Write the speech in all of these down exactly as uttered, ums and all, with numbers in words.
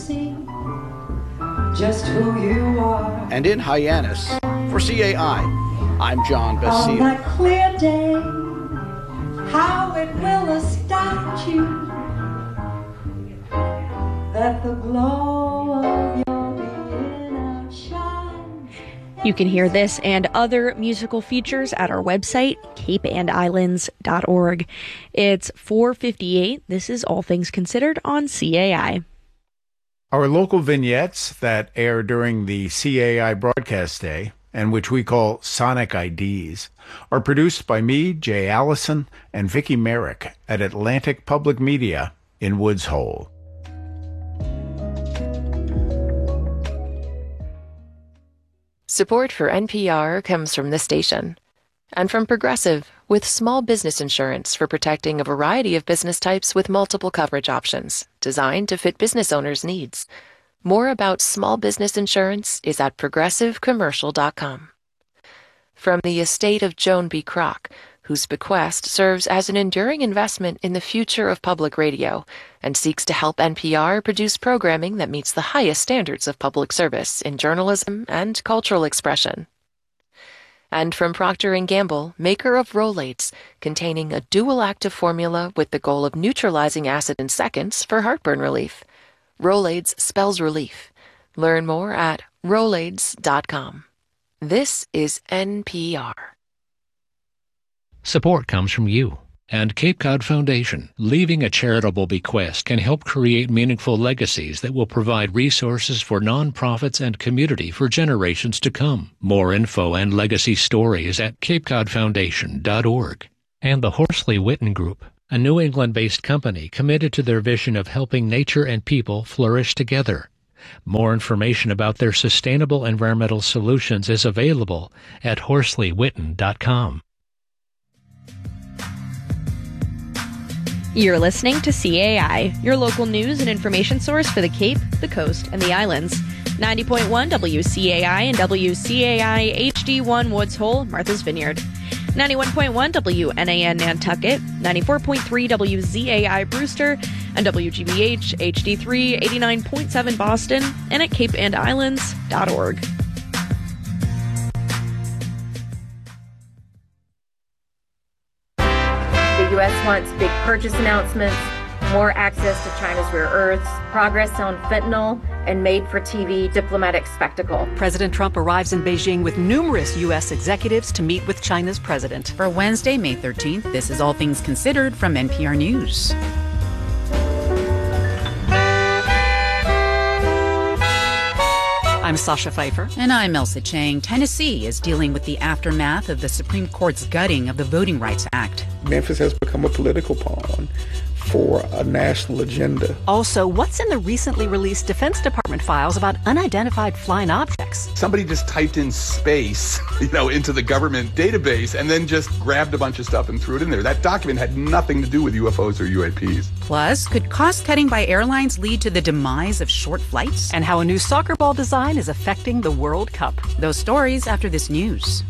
see just who you are. And in Hyannis, for C A I, I'm John Basile. On that clear day, how it will astound you that the glow of your being outshines. You can hear this and other musical features at our website, cape and islands dot org. It's four fifty-eight. This is All Things Considered on C A I. Our local vignettes that air during the C A I broadcast day, and which we call Sonic I Ds, are produced by me, Jay Allison, and Vicki Merrick at Atlantic Public Media in Woods Hole. Support for N P R comes from this station and from Progressive, with small business insurance for protecting a variety of business types with multiple coverage options designed to fit business owners' needs. More about small business insurance is at progressive commercial dot com. From the estate of Joan B. Kroc, whose bequest serves as an enduring investment in the future of public radio and seeks to help N P R produce programming that meets the highest standards of public service in journalism and cultural expression. And from Procter and Gamble, maker of Rolaids, containing a dual active formula with the goal of neutralizing acid in seconds for heartburn relief. Rolaids spells relief. Learn more at rolaids dot com. This is N P R. Support comes from you and Cape Cod Foundation. Leaving a charitable bequest can help create meaningful legacies that will provide resources for nonprofits and community for generations to come. More info and legacy stories at cape cod foundation dot org. And the Horsley Witten Group, a New England-based company committed to their vision of helping nature and people flourish together. More information about their sustainable environmental solutions is available at horsley witten dot com. You're listening to C A I, your local news and information source for the Cape, the Coast, and the Islands. ninety point one W C A I and W C A I H D one Woods Hole, Martha's Vineyard. ninety-one point one W N A N Nantucket, ninety-four point three W Z A I Brewster, and W G B H H D three eighty-nine point seven Boston, and at cape and islands dot org. The U S wants big purchase announcements, more access to China's rare earths, progress on fentanyl, and made-for-T V diplomatic spectacle. President Trump arrives in Beijing with numerous U S executives to meet with China's president. For Wednesday, May thirteenth, this is All Things Considered from N P R News. I'm Sasha Pfeiffer. And I'm Elsa Chang. Tennessee is dealing with the aftermath of the Supreme Court's gutting of the Voting Rights Act. Memphis has become a political pawn for a national agenda. Also, what's in the recently released Defense Department files about unidentified flying objects? Somebody just typed in space, you know, into the government database and then just grabbed a bunch of stuff and threw it in there. That document had nothing to do with U F Os or U A Ps. Plus, could cost-cutting by airlines lead to the demise of short flights? And how a new soccer ball design is affecting the World Cup. Those stories after this news.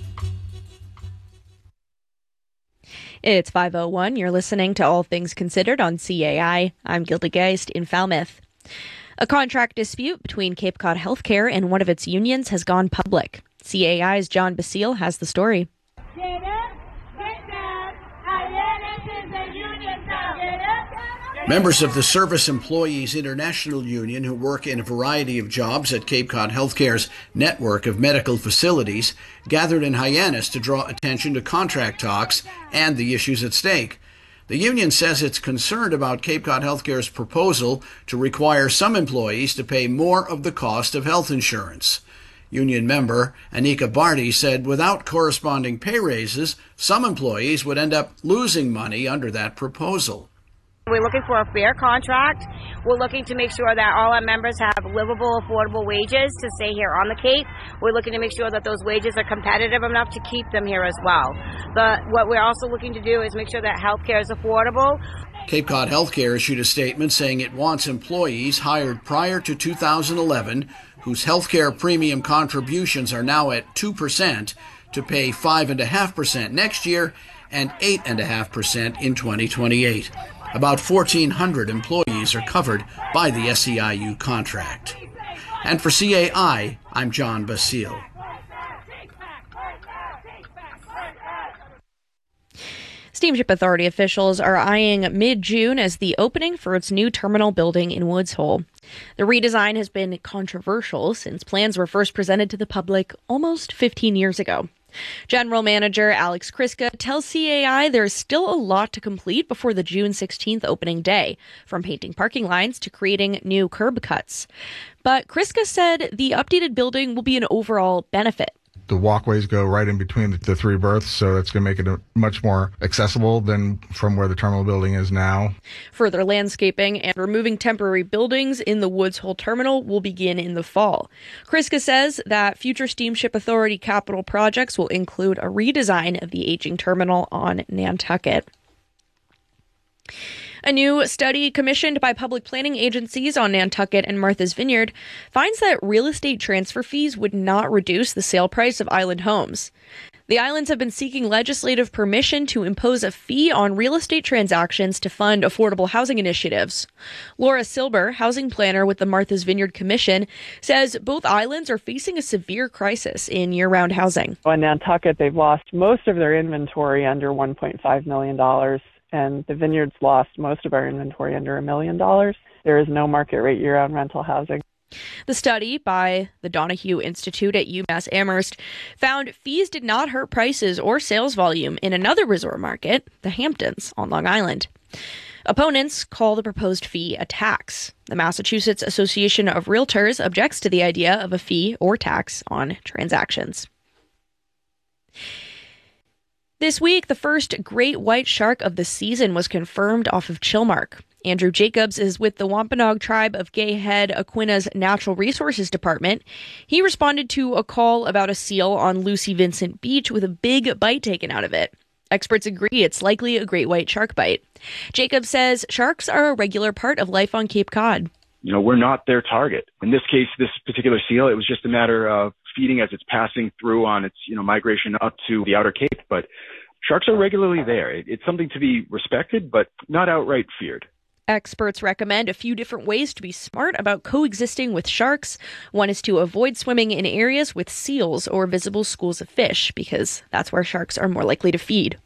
It's five oh one. You're listening to All Things Considered on C A I. I'm Gilda Geist in Falmouth. A contract dispute between Cape Cod Healthcare and one of its unions has gone public. C A I's John Basile has the story. Get up, get down, Hyannis is a union now. Get up. Members of the Service Employees International Union, who work in a variety of jobs at Cape Cod Healthcare's network of medical facilities, gathered in Hyannis to draw attention to contract talks and the issues at stake. The union says it's concerned about Cape Cod Healthcare's proposal to require some employees to pay more of the cost of health insurance. Union member Anika Barty said without corresponding pay raises, some employees would end up losing money under that proposal. We're looking for a fair contract. We're looking to make sure that all our members have livable, affordable wages to stay here on the Cape. We're looking to make sure that those wages are competitive enough to keep them here as well. But what we're also looking to do is make sure that health care is affordable. Cape Cod Healthcare issued a statement saying it wants employees hired prior to two thousand eleven, whose healthcare premium contributions are now at two percent, to pay five point five percent next year and eight point five percent in twenty twenty-eight. About fourteen hundred employees are covered by the S E I U contract. And for C A I, I'm John Basile. Steamship Authority officials are eyeing mid-June as the opening for its new terminal building in Woods Hole. The redesign has been controversial since plans were first presented to the public almost fifteen years ago. General Manager Alex Kryska tells C A I there's still a lot to complete before the June sixteenth opening day, from painting parking lines to creating new curb cuts. But Kryska said the updated building will be an overall benefit. The walkways go right in between the, the three berths, so that's going to make it a, much more accessible than from where the terminal building is now. Further landscaping and removing temporary buildings in the Woods Hole terminal will begin in the fall. Kryska says that future Steamship Authority capital projects will include a redesign of the aging terminal on Nantucket. A new study commissioned by public planning agencies on Nantucket and Martha's Vineyard finds that real estate transfer fees would not reduce the sale price of island homes. The islands have been seeking legislative permission to impose a fee on real estate transactions to fund affordable housing initiatives. Laura Silber, housing planner with the Martha's Vineyard Commission, says both islands are facing a severe crisis in year-round housing. On Nantucket, they've lost most of their inventory under one point five million dollars. And the Vineyards lost most of our inventory under a million dollars. There is no market rate year-round rental housing. The study by the Donahue Institute at UMass Amherst found fees did not hurt prices or sales volume in another resort market, the Hamptons on Long Island. Opponents call the proposed fee a tax. The Massachusetts Association of Realtors objects to the idea of a fee or tax on transactions. This week, the first great white shark of the season was confirmed off of Chilmark. Andrew Jacobs is with the Wampanoag tribe of Gay Head Aquina's Natural Resources Department. He responded to a call about a seal on Lucy Vincent Beach with a big bite taken out of it. Experts agree it's likely a great white shark bite. Jacobs says sharks are a regular part of life on Cape Cod. You know, we're not their target. In this case, this particular seal, it was just a matter of feeding as it's passing through on its, you know, migration up to the outer Cape. But sharks are regularly there. It, it's something to be respected, but not outright feared. Experts recommend a few different ways to be smart about coexisting with sharks. One is to avoid swimming in areas with seals or visible schools of fish, because that's where sharks are more likely to feed.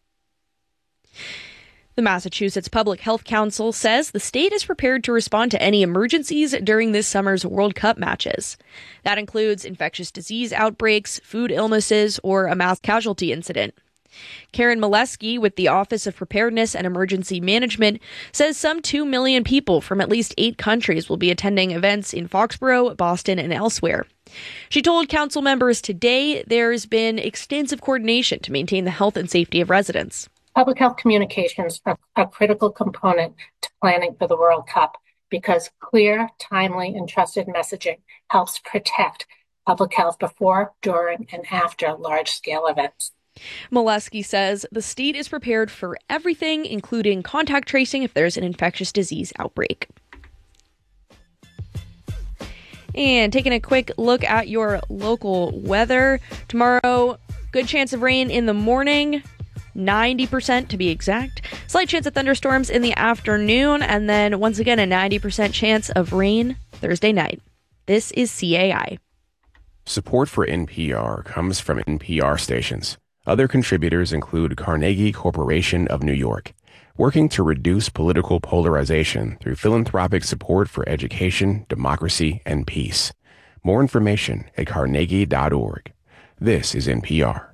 The Massachusetts Public Health Council says the state is prepared to respond to any emergencies during this summer's World Cup matches. That includes infectious disease outbreaks, food illnesses, or a mass casualty incident. Karen Molesky with the Office of Preparedness and Emergency Management says some two million people from at least eight countries will be attending events in Foxborough, Boston, and elsewhere. She told council members today there's been extensive coordination to maintain the health and safety of residents. Public health communications are a critical component to planning for the World Cup because clear, timely, and trusted messaging helps protect public health before, during, and after large-scale events. Molesky says the state is prepared for everything, including contact tracing if there's an infectious disease outbreak. And taking a quick look at your local weather. Tomorrow, good chance of rain in the morning. ninety percent to be exact. Slight chance of thunderstorms in the afternoon, and then once again a ninety percent chance of rain Thursday night. This is C A I. Support for N P R comes from N P R stations. Other contributors include Carnegie Corporation of New York, working to reduce political polarization through philanthropic support for education, democracy, and peace. More information at carnegie dot org. This is N P R.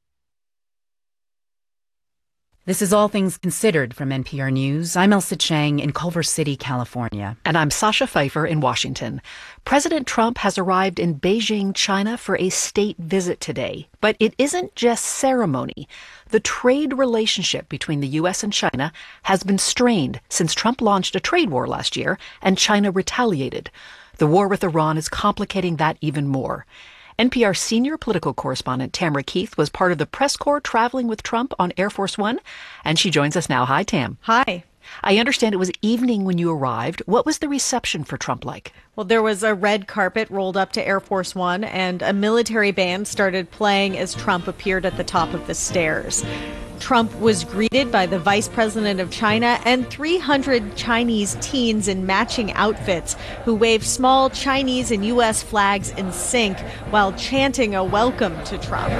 This is All Things Considered from N P R News. I'm Elsa Chang in Culver City, California. And I'm Sasha Pfeiffer in Washington. President Trump has arrived in Beijing, China for a state visit today. But it isn't just ceremony. The trade relationship between the U S and China has been strained since Trump launched a trade war last year and China retaliated. The war with Iran is complicating that even more. N P R senior political correspondent Tamara Keith was part of the press corps traveling with Trump on Air Force One, and she joins us now. Hi, Tam. Hi. I understand it was evening when you arrived. What was the reception for Trump like? Well, there was a red carpet rolled up to Air Force One, and a military band started playing as Trump appeared at the top of the stairs. Trump was greeted by the vice president of China and three hundred Chinese teens in matching outfits who waved small Chinese and U S flags in sync while chanting a welcome to Trump.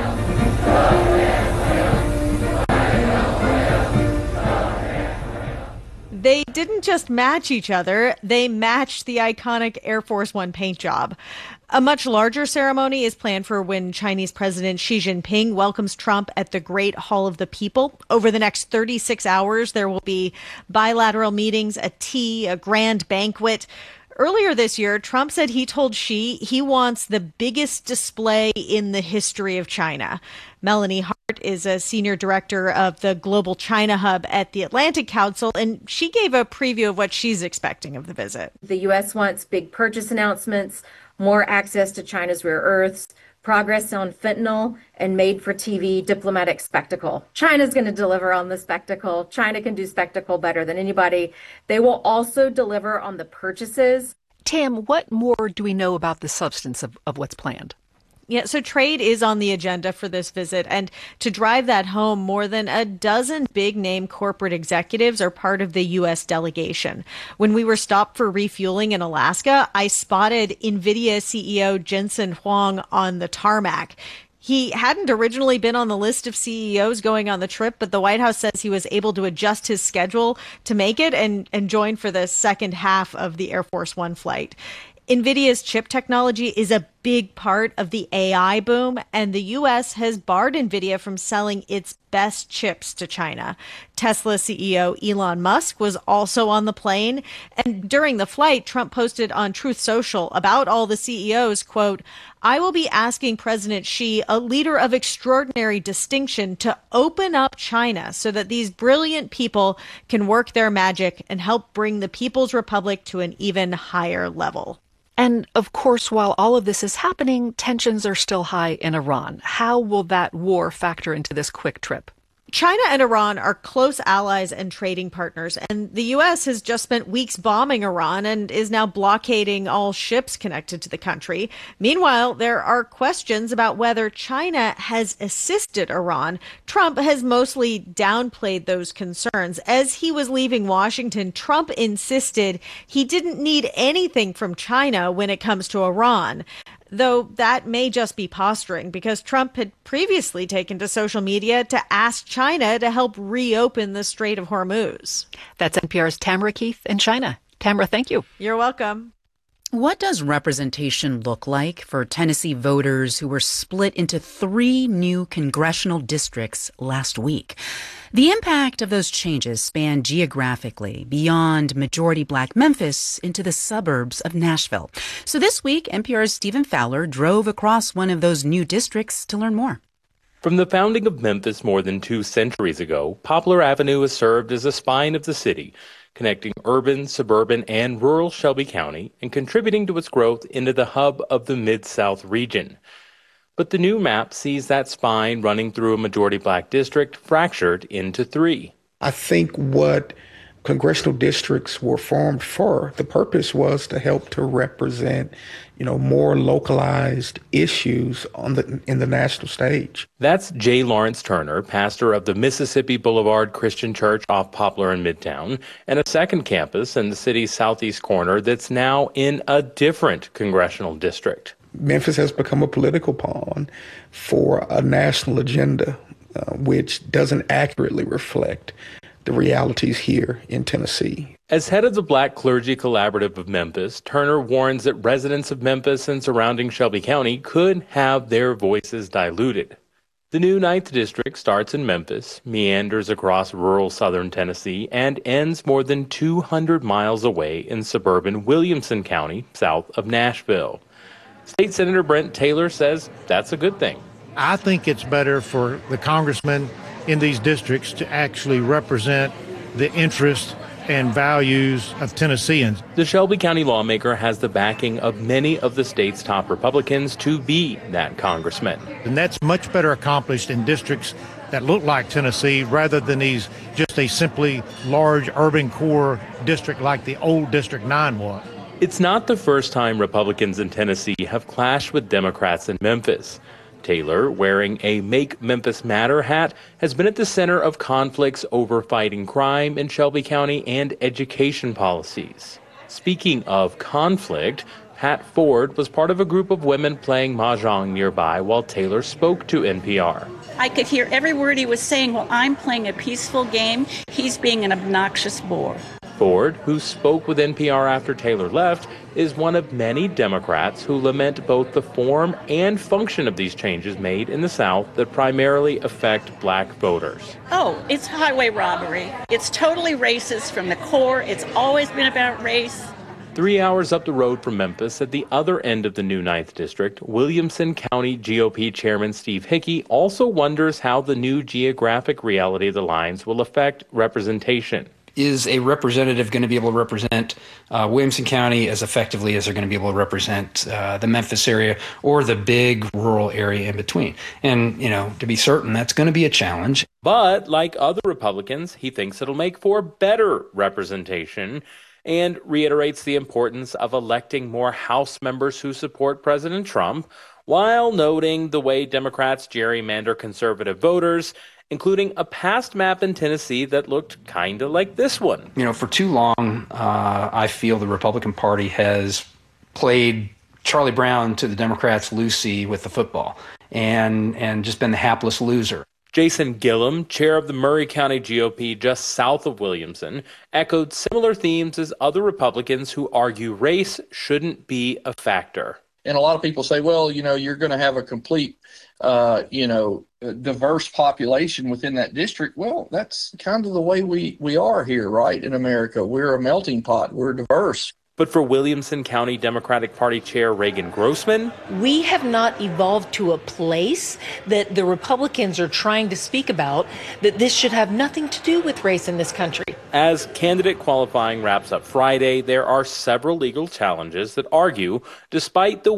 They didn't just match each other, they matched the iconic Air Force One paint job. A much larger ceremony is planned for when Chinese President Xi Jinping welcomes Trump at the Great Hall of the People. Over the next thirty-six hours, there will be bilateral meetings, a tea, a grand banquet. Earlier this year, Trump said he told Xi he wants the biggest display in the history of China. Melanie Hart is a senior director of the Global China Hub at the Atlantic Council, and she gave a preview of what she's expecting of the visit. The U S wants big purchase announcements, more access to China's rare earths, progress on fentanyl, and made-for-T V diplomatic spectacle. China's going to deliver on the spectacle. China can do spectacle better than anybody. They will also deliver on the purchases. Tam, what more do we know about the substance of, of what's planned? Yeah, so trade is on the agenda for this visit. And to drive that home, more than a dozen big-name corporate executives are part of the U S delegation. When we were stopped for refueling in Alaska, I spotted NVIDIA C E O Jensen Huang on the tarmac. He hadn't originally been on the list of C E Os going on the trip, but the White House says he was able to adjust his schedule to make it and, and join for the second half of the Air Force One flight. NVIDIA's chip technology is a big part of the A I boom, and the U S has barred NVIDIA from selling its best chips to China. Tesla C E O Elon Musk was also on the plane, and during the flight, Trump posted on Truth Social about all the C E Os, quote, "I will be asking President Xi, a leader of extraordinary distinction, to open up China so that these brilliant people can work their magic and help bring the People's Republic to an even higher level." And of course, while all of this is happening, tensions are still high in Iran. How will that war factor into this quick trip? China and Iran are close allies and trading partners, and the U S has just spent weeks bombing Iran and is now blockading all ships connected to the country. Meanwhile, there are questions about whether China has assisted Iran. Trump has mostly downplayed those concerns. As he was leaving Washington, Trump insisted he didn't need anything from China when it comes to Iran. Though that may just be posturing, because Trump had previously taken to social media to ask China to help reopen the Strait of Hormuz. That's N P R's Tamara Keith in China. Tamara, thank you. You're welcome. What does representation look like for Tennessee voters who were split into three new congressional districts last week? The impact of those changes spanned geographically beyond majority black Memphis into the suburbs of Nashville. So this week, N P R's Stephen Fowler drove across one of those new districts to learn more. From the founding of Memphis more than two centuries ago, Poplar Avenue has served as a spine of the city, connecting urban, suburban, and rural Shelby County and contributing to its growth into the hub of the Mid-South region. But the new map sees that spine running through a majority black district fractured into three. I think what congressional districts were formed for, the purpose was to help to represent, you know, more localized issues on the in the national stage. That's J. Lawrence Turner, pastor of the Mississippi Boulevard Christian Church off Poplar in Midtown, and a second campus in the city's southeast corner that's now in a different congressional district. Memphis has become a political pawn for a national agenda, uh, which doesn't accurately reflect the realities here in Tennessee. As head of the Black Clergy Collaborative of Memphis, Turner warns that residents of Memphis and surrounding Shelby County could have their voices diluted. The new ninth District starts in Memphis, meanders across rural southern Tennessee, and ends more than two hundred miles away in suburban Williamson County, south of Nashville. State Senator Brent Taylor says that's a good thing. I think it's better for the congressmen in these districts to actually represent the interests and values of Tennesseans. The Shelby County lawmaker has the backing of many of the state's top Republicans to be that congressman. And that's much better accomplished in districts that look like Tennessee rather than these just a simply large urban core district like the old District nine was. It's not the first time Republicans in Tennessee have clashed with Democrats in Memphis. Taylor, wearing a Make Memphis Matter hat, has been at the center of conflicts over fighting crime in Shelby County and education policies. Speaking of conflict, Pat Ford was part of a group of women playing mahjong nearby while Taylor spoke to N P R. I could hear every word he was saying. Well, I'm playing a peaceful game. He's being an obnoxious bore. Ford, who spoke with N P R after Taylor left, is one of many Democrats who lament both the form and function of these changes made in the South that primarily affect black voters. Oh, it's highway robbery. It's totally racist from the core. It's always been about race. Three hours up the road from Memphis, at the other end of the new ninth District, Williamson County G O P Chairman Steve Hickey also wonders how the new geographic reality of the lines will affect representation. Is a representative going to be able to represent uh, Williamson County as effectively as they're going to be able to represent uh, the Memphis area or the big rural area in between? And, you know, to be certain, that's going to be a challenge. But like other Republicans, he thinks it'll make for better representation and reiterates the importance of electing more House members who support President Trump, while noting the way Democrats gerrymander conservative voters, including a past map in Tennessee that looked kind of like this one. You know, for too long, uh, I feel the Republican Party has played Charlie Brown to the Democrats' Lucy with the football and, and just been the hapless loser. Jason Gillum, chair of the Murray County G O P just south of Williamson, echoed similar themes as other Republicans who argue race shouldn't be a factor. And a lot of people say, well, you know, you're going to have a complete, uh, you know, diverse population within that district. Well, that's kind of the way we, we are here, right, in America. We're a melting pot. We're diverse. But for Williamson County Democratic Party Chair Reagan Grossman, we have not evolved to a place that the Republicans are trying to speak about, that this should have nothing to do with race in this country. As candidate qualifying wraps up Friday, there are several legal challenges that argue, despite the